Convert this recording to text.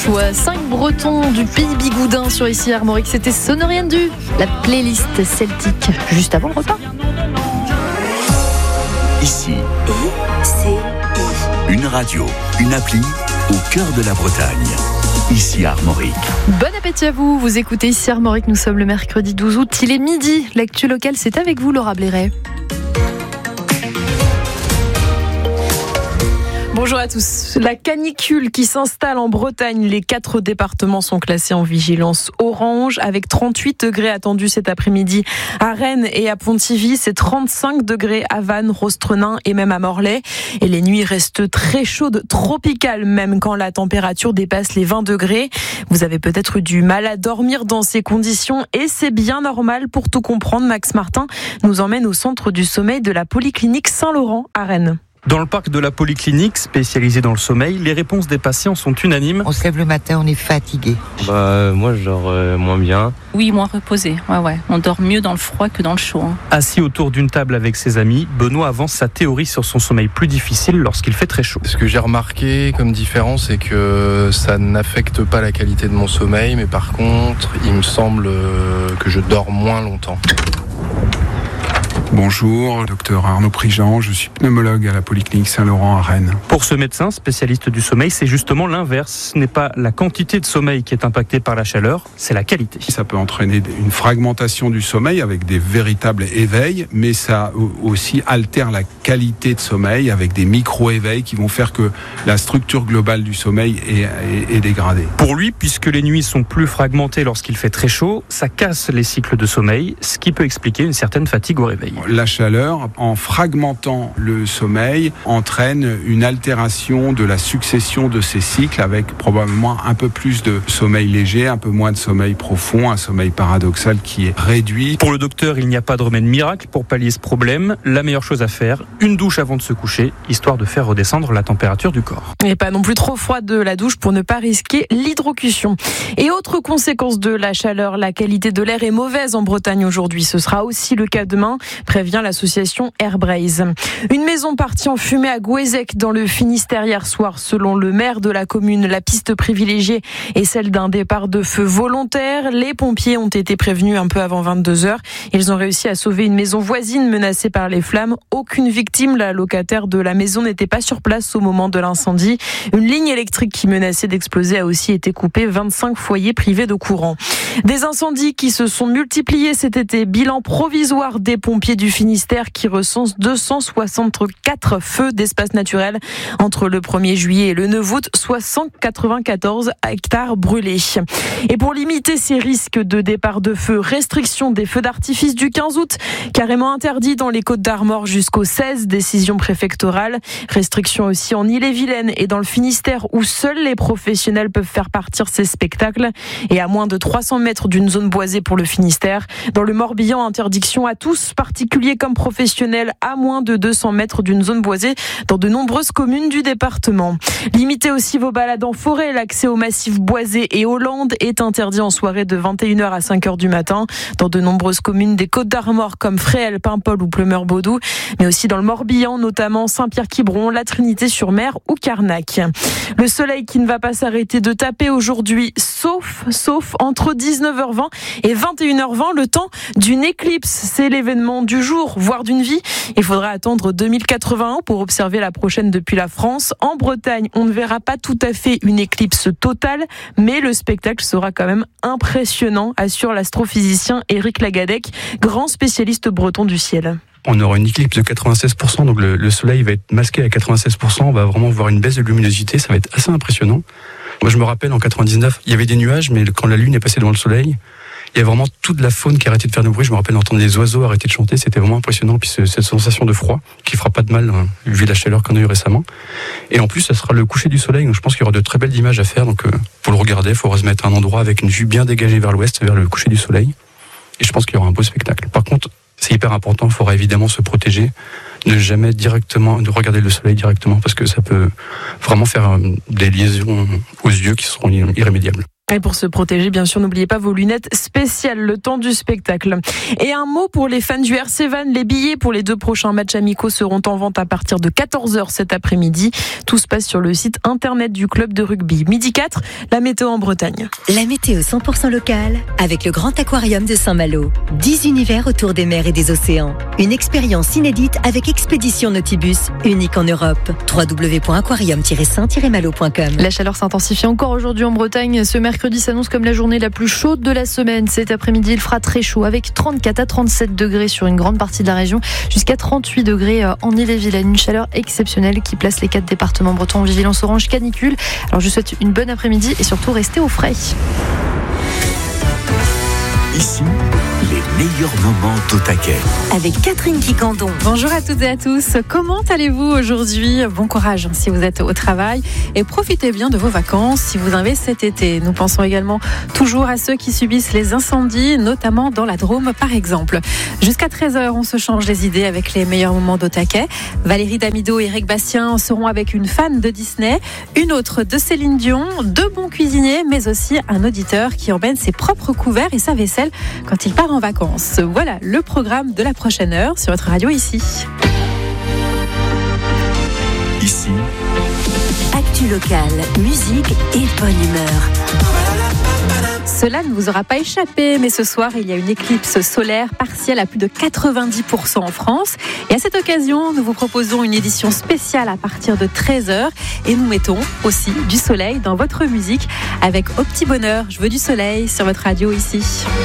ou 5 Bretons du pays Bigoudin sur ici Armorique. C'était Sonorian Du, la playlist celtique, juste avant le repas. Ici, une radio, une appli au cœur de la Bretagne. Ici Armorique. Bon appétit à vous, vous écoutez ici Armorique, nous sommes le mercredi 12 août, il est midi. L'actu locale, c'est avec vous Laura Blairet. Bonjour à tous. La canicule qui s'installe en Bretagne. Les 4 départements sont classés en vigilance orange avec 38 degrés attendus cet après-midi à Rennes et à Pontivy. C'est 35 degrés à Vannes, Rostrenain et même à Morlaix. Et les nuits restent très chaudes, tropicales même quand la température dépasse les 20 degrés. Vous avez peut-être eu du mal à dormir dans ces conditions et c'est bien normal. Pour tout comprendre, Max Martin nous emmène au centre du sommeil de la Polyclinique Saint-Laurent à Rennes. Dans le parc de la Polyclinique, spécialisée dans le sommeil, les réponses des patients sont unanimes. On se lève le matin, on est fatigué. Moi, je dors moins bien. Oui, moins reposé. Ouais. On dort mieux dans le froid que dans le chaud. Assis autour d'une table avec ses amis, Benoît avance sa théorie sur son sommeil plus difficile lorsqu'il fait très chaud. Ce que j'ai remarqué comme différence, c'est que ça n'affecte pas la qualité de mon sommeil, mais par contre, il me semble que je dors moins longtemps. Bonjour, docteur Arnaud Prigent, je suis pneumologue à la Polyclinique Saint-Laurent à Rennes. Pour ce médecin spécialiste du sommeil, c'est justement l'inverse. Ce n'est pas la quantité de sommeil qui est impactée par la chaleur, c'est la qualité. Ça peut entraîner une fragmentation du sommeil avec des véritables éveils, mais ça aussi altère la qualité de sommeil avec des micro-éveils qui vont faire que la structure globale du sommeil est dégradée. Pour lui, puisque les nuits sont plus fragmentées lorsqu'il fait très chaud, ça casse les cycles de sommeil, ce qui peut expliquer une certaine fatigue au réveil. La chaleur, en fragmentant le sommeil, entraîne une altération de la succession de ces cycles avec probablement un peu plus de sommeil léger, un peu moins de sommeil profond, un sommeil paradoxal qui est réduit. Pour le docteur, il n'y a pas de remède miracle pour pallier ce problème. La meilleure chose à faire, une douche avant de se coucher, histoire de faire redescendre la température du corps. Et pas non plus trop froide de la douche pour ne pas risquer l'hydrocution. Et autre conséquence de la chaleur, la qualité de l'air est mauvaise en Bretagne aujourd'hui. Ce sera aussi le cas demain, prévient l'association Airbraze. Une maison partie en fumée à Gouézec dans le Finistère hier soir. Selon le maire de la commune, la piste privilégiée est celle d'un départ de feu volontaire. Les pompiers ont été prévenus un peu avant 22h. Ils ont réussi à sauver une maison voisine menacée par les flammes. Aucune victime. La locataire de la maison n'était pas sur place au moment de l'incendie. Une ligne électrique qui menaçait d'exploser a aussi été coupée. 25 foyers privés de courant. Des incendies qui se sont multipliés cet été. Bilan provisoire des pompiers du Finistère qui recense 264 feux d'espace naturel entre le 1er juillet et le 9 août, soit 194 hectares brûlés. Et pour limiter ces risques de départ de feu, restriction des feux d'artifice du 15 août, carrément interdit dans les Côtes-d'Armor jusqu'au 16, décision préfectorale. Restriction aussi en Ille-et-Vilaine et dans le Finistère où seuls les professionnels peuvent faire partir ces spectacles et à moins de 300 mètres d'une zone boisée pour le Finistère. Dans le Morbihan, interdiction à tous, particuliers comme professionnels, à moins de 200 mètres d'une zone boisée dans de nombreuses communes du département. Limitez aussi vos balades en forêt. L'accès aux massifs boisés et aux landes est interdit en soirée de 21h à 5h du matin dans de nombreuses communes des Côtes-d'Armor comme Fréhel, Paimpol ou Pleumeur-Baudou, mais aussi dans le Morbihan, notamment Saint-Pierre-Quiberon, la Trinité-sur-Mer ou Carnac. Le soleil qui ne va pas s'arrêter de taper aujourd'hui, sauf entre 19h20 et 21h20, le temps d'une éclipse. C'est l'événement du jour, voire d'une vie. Il faudra attendre 2081 pour observer la prochaine depuis la France. En Bretagne, on ne verra pas tout à fait une éclipse totale, mais le spectacle sera quand même impressionnant, assure l'astrophysicien Éric Lagadec, grand spécialiste breton du ciel. On aura une éclipse de 96%, donc le soleil va être masqué à 96%, on va vraiment voir une baisse de luminosité, ça va être assez impressionnant. Moi je me rappelle en 99, il y avait des nuages, mais quand la lune est passée devant le soleil, il y a vraiment toute la faune qui a arrêté de faire du bruit. Je me rappelle d'entendre les oiseaux arrêter de chanter, c'était vraiment impressionnant. Puis cette sensation de froid qui fera pas de mal, vu la chaleur qu'on a eu récemment. Et en plus, ça sera le coucher du soleil, donc je pense qu'il y aura de très belles images à faire. Donc pour le regarder, il faudra se mettre à un endroit avec une vue bien dégagée vers l'ouest, vers le coucher du soleil. Et je pense qu'il y aura un beau spectacle. Par contre, c'est hyper important, il faudra évidemment se protéger, ne jamais de regarder le soleil directement, parce que ça peut vraiment faire des liaisons aux yeux qui seront irrémédiables. Et pour se protéger, bien sûr, n'oubliez pas vos lunettes spéciales le temps du spectacle. Et un mot pour les fans du RC Vannes. Les billets pour les 2 prochains matchs amicaux seront en vente à partir de 14h cet après-midi. Tout se passe sur le site internet du club de rugby. Midi 4, la météo en Bretagne. La météo 100% locale avec le Grand Aquarium de Saint-Malo. 10 univers autour des mers et des océans. Une expérience inédite avec Expédition Nautibus, unique en Europe. www.aquarium-saint-malo.com. La chaleur s'intensifie encore aujourd'hui en Bretagne. Ce mercredi s'annonce comme la journée la plus chaude de la semaine. Cet après-midi, il fera très chaud avec 34 à 37 degrés sur une grande partie de la région, jusqu'à 38 degrés en Ille-et-Vilaine. Une chaleur exceptionnelle qui place les 4 départements bretons en vigilance orange canicule. Alors je vous souhaite une bonne après-midi et surtout restez au frais. Ici, les meilleurs moments d'au taquet. Avec Catherine Quicandon. Bonjour à toutes et à tous. Comment allez-vous aujourd'hui ? Bon courage si vous êtes au travail et profitez bien de vos vacances si vous en avez cet été. Nous pensons également toujours à ceux qui subissent les incendies, notamment dans la Drôme par exemple. Jusqu'à 13h, on se change les idées avec les meilleurs moments d'au taquet. Valérie Damido et Eric Bastien seront avec une fan de Disney, une autre de Céline Dion, 2 bons cuisiniers, mais aussi un auditeur qui emmène ses propres couverts et sa vaisselle quand il part en vacances. Voilà le programme de la prochaine heure sur votre radio ici. Ici, Actu locale, musique et bonne humeur. Cela ne vous aura pas échappé, mais ce soir, il y a une éclipse solaire partielle à plus de 90% en France. Et à cette occasion, nous vous proposons une édition spéciale à partir de 13h. Et nous mettons aussi du soleil dans votre musique avec Au Petit Bonheur. Je veux du soleil sur votre radio ici.